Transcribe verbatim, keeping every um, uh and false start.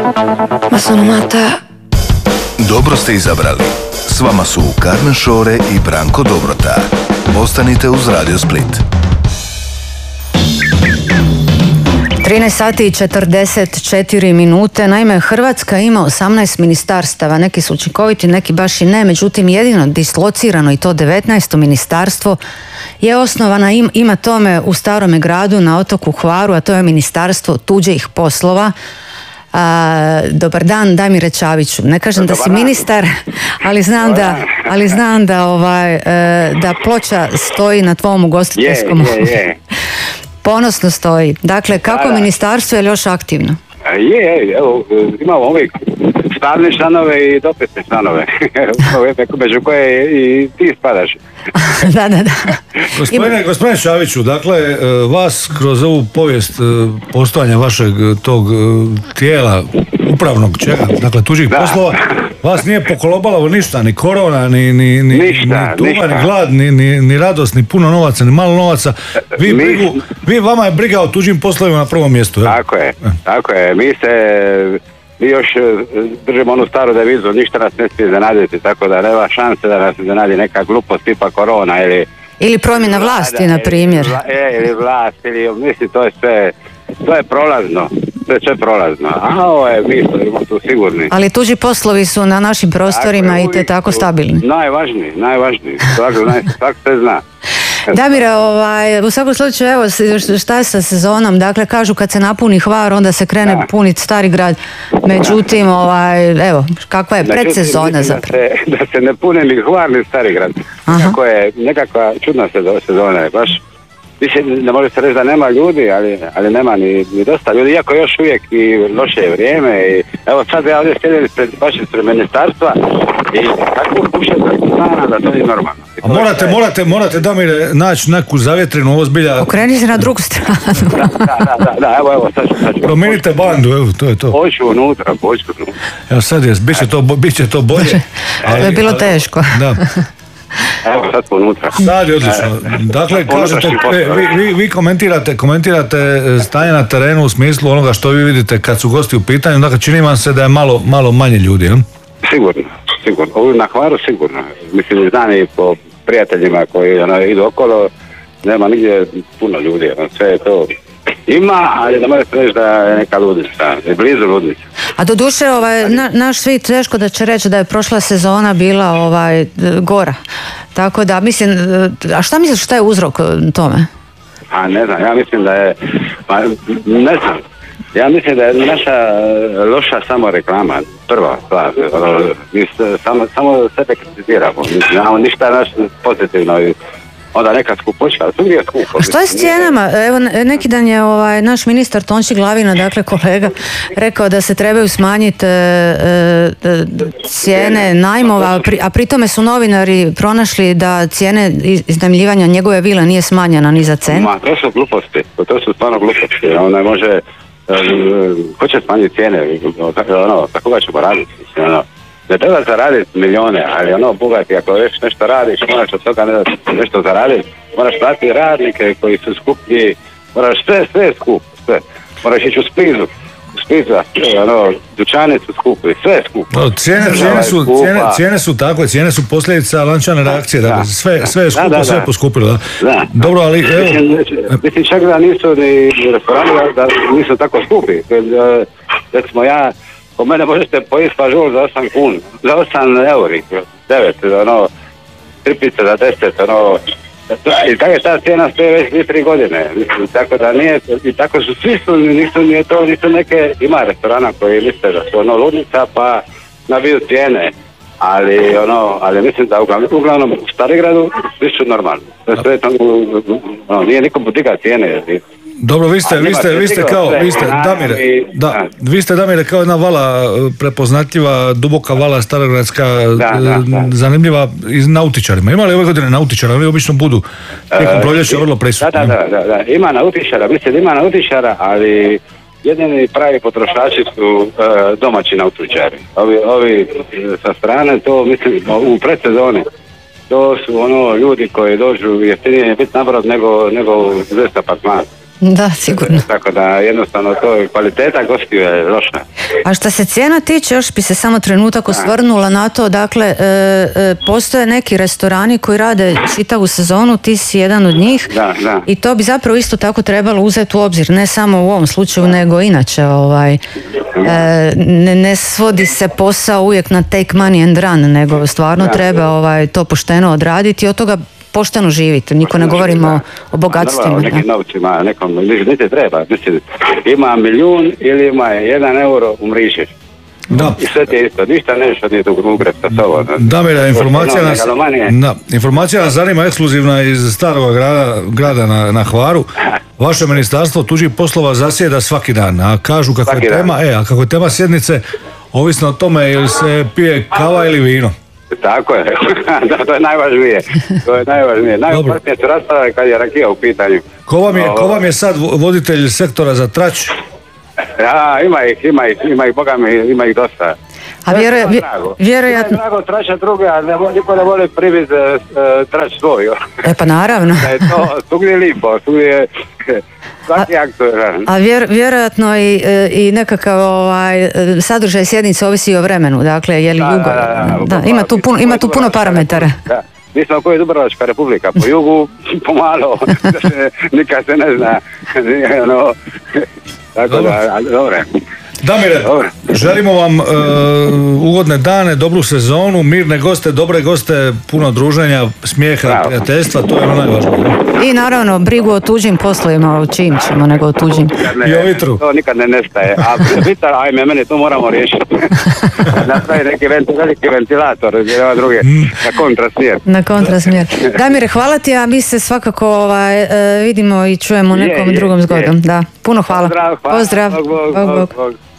Ma sono matta. Dobro ste izabrali. S vama su Carmen Šore i Branko Dobrota. Ostanite uz Radio Split. trinaest sati i četrdeset četiri minute. Naime, Hrvatska ima osamnaest ministarstava, neki su učinkoviti, neki baš i ne, međutim jedino dislocirano i to devetnaesto ministarstvo je osnovana, ima tome u Starome gradu na otoku Hvaru, a to je Ministarstvo tuđih poslova. A, dobar dan, Damire Čaviću. Ne kažem da si ministar, ali znam da, ali znam da, ovaj, da ploča stoji na tvom ugostiteljskom. Je, je, je. Ponosno stoji. Dakle, kako da, da. ministarstvo je li još aktivno? Je, evo, imamo uvijek stalne članove i dopisne članove, među koje i ti spadaš. Da, da, da. Gospodine, gospodine Čaviću, dakle, vas kroz ovu povijest postojanja vašeg tog tijela, upravnog čega, dakle, tuđih da. poslova, vas nije pokolobalo ništa, ni korona, ni, ni, ni, ništa, ni tuga, ništa. ni glad, ni, ni, ni radost, ni puno novaca, ni malo novaca. Vi, Mi... brigu, vi vama je briga o tuđim poslovima na prvom mjestu. Je? Tako je, tako je. Mi se, mi još držimo onu staru devizu, ništa nas ne smije zanaditi, tako da nema šanse da nas zanadi neka glupost tipa korona ili... Ili promjena vlasti, na primjer. Ili, ili vlast, ili, mislim, to je sve, to je prolazno. To je sve prolazno. A ovo je, mi smo tu sigurni. Ali tuđi poslovi su na našim prostorima i te tako stabilni. Najvažniji, najvažniji. Svako, svako se zna. Damire, ovaj, u svakom slučaju, evo, šta je sa sezonom? Dakle, kažu kad se napuni Hvar, onda se krene da. puniti Stari grad. Međutim, ovaj, evo, kakva je predsezona zapravo? Da se, da se ne pune ni Hvar ni Stari grad. Kako je nekakva čudna sezona je baš. Više ne može se reći da nema ljudi, ali, ali nema ni, ni dosta ljudi, iako još uvijek i loše je vrijeme. I, evo sad ja ovdje sjedim pred vašeg ministarstva i tako pušem strana da to je normalno. A morate, morate, morate da mi naći neku zavjetrinu, ovo zbilja... Okreni se na drugu stranu. da, da, da, da, evo, evo, sad ću, sad ću. Promijenite bandu, evo, to je to. Hoću unutra, hoću unutra. Evo sad je, bit će to, bit će to bolje. Ali, to je bilo teško. Da. Evo sad unutra. Sad je odlično. Dakle, kažete, vi, vi, vi komentirate, komentirate stanje na terenu u smislu onoga što vi vidite kad su gosti u pitanju, dakle čini vam se da je malo, malo manje ljudi, jel? Sigurno, sigurno. Ovo na Hvaru sigurno. Mislim, znam i po prijateljima koji ono, idu okolo, nema nigdje puno ljudi, ono, sve je to... Ima, ali da možete reći da je neka ludnica, je blizu ludnica. A do duše, ovaj, na, naš svi teško da će reći da je prošla sezona bila ovaj, gora. Tako da, mislim, a šta misliš šta je uzrok tome? A ne znam, ja mislim da je, pa, ne znam, ja mislim da je naša loša samo reklama, prva stvar, mi samo, samo sebe kritiziramo, mi znamo ništa naš pozitivno i onda neka skupoćka, ali tu je skupo. A što je s cijenama? Evo, neki dan je ovaj, naš ministar Tonči Glavina, dakle kolega, rekao da se trebaju smanjiti e, e, cijene najmova, pri, a pri tome su novinari pronašli da cijene iznajmljivanja njegove vile nije smanjena ni za cent. Ma, to su gluposti, to su stvarno gluposti. Ona može, ko će smanjiti cijene, ono, za koga ćemo raditi, ono. Ne treba zaraditi milijone, ali ono, bogati, ako već nešto radiš, moraš od toga ne, nešto zaraditi, moraš platiti radnike koji su skuplji, moraš sve, sve je skup, sve. Moraš ići u Splizu, u Splizu, ono, dućani su skupi, sve je skupo. No, cijene, cijene, su, cijene, cijene su takve, cijene su posljedica lančane reakcije, da, dakle, sve, sve je skupo, da, da, sve je poskupilo, da. Da. Dobro, ali evo... Mislim, mislim čak da nisu ni restorani, da nisu tako skupi, recimo ja, po mene možete pojesti pažul za osam kun, za osam euri, devet, ono, tripice za deset, ono, i tako je ta cijena stoje već dvije, tri godine, mislim, tako da nije, i tako su svi su, nisu, nije to, nisu neke, ima restorana koji misle da su ono ludnica, pa nabiju cijene, ali ono, ali mislim da uglavnom, uglavnom u Starigradu svi su normalni, sve to, ono, nije niko budiga cijene, Dobro, vi ste, vi ste, vi ste kao, vi ste, Damire, da, vi ste, Damire, kao jedna vala prepoznatljiva, duboka vala starogradska, da, da, da. zanimljiva i nautičarima. Ima li ove godine nautičara? Oni obično budu tijekom proljeća vrlo prisutni. Da, da, da, da, ima nautičara, mislim da ima nautičara, ali jedini pravi potrošači su uh, domaći nautičari. Ovi, ovi sa strane, to mislim, u predsezoni, to su ono ljudi koji dođu jeftinije biti nabrod nego, nego uzeti apartman. Da, sigurno. Tako da jednostavno to kvaliteta gostiju je loša. A što se cijena tiče, još bi se samo trenutak osvrnula na to, dakle, e, e, postoje neki restorani koji rade čitavu sezonu, ti si jedan od njih, da, da. I to bi zapravo isto tako trebalo uzeti u obzir, ne samo u ovom slučaju, da. nego inače, ovaj, e, ne, ne svodi se posao uvijek na take money and run, nego stvarno da. treba ovaj, to pošteno odraditi i od toga pošteno živite, niko ne govorimo o, o bogatstvima. O nekim novcima, nekom, niti treba. Mislim, ima milijun ili ima jedan euro, umrišeš. Da. I sve ti je isto, ništa nešto nije tu ugret sa sobom. Damire, informacija nas, da, informacija nas zanima ekskluzivna iz starog grada, grada na, na Hvaru. Vaše ministarstvo tuđih poslova zasjeda svaki dan, a kažu kako je tema, e, a kako je tema sjednice, ovisno o tome ili se pije kava ili vino. Tako je, da, to je najvažnije, to je najvažnije. Najopasnije se raspravlja kad je rakija u pitanju. Ko vam je, ko vam je sad voditelj sektora za trać? Ja, ima ih, ima ih, ima ih, boga mi, ima ih dosta. A vjeruj, vjerojatno... Ima je drago traća druge, a ne, niko ne voli priviz uh, trać svoj. E pa naravno. Da je to, svugdje je lipo, svugdje je... Svaki akt je ran. A vjer, vjerojatno i, i nekakav ovaj, sadržaj sjednice ovisi o vremenu, dakle, je li jugo... Da, da, da, ima tu puno, ima tu puno parametara. Da. Mi smo koji je Dubrovačka republika, po jugu pomalo, da se, nikad se ne zna, no, tako dobro. Da, dobro. Damire, dobro. Želimo vam uh, ugodne dane, dobru sezonu, mirne goste, dobre goste, puno druženja, smijeha, bravo. Prijateljstva, to je ono najvažnije. I naravno, brigu o tuđim poslovima, o čim ćemo, nego o tuđim. Ne, I o vitru. To nikad ne nestaje, a vitar, ajme, meni to moramo riješiti. Nastaje neki vent, veliki ventilator, ili druge, na kontrasmjer. Na kontrasmjer. Damire, hvala ti, a mi se svakako ovaj, vidimo i čujemo nekom je, je, drugom zgodom. Je. Da, puno hvala. Pozdrav, hvala. Pozdrav. Bog, bog, bog, bog.